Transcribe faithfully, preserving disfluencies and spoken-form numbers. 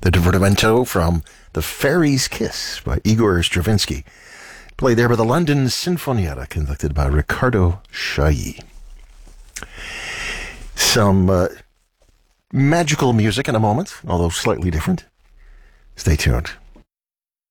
the Divertimento from The Fairy's Kiss by Igor Stravinsky, played there by the London Sinfonietta, conducted by Riccardo Chailly. Some uh, magical music in a moment, although slightly different. Stay tuned.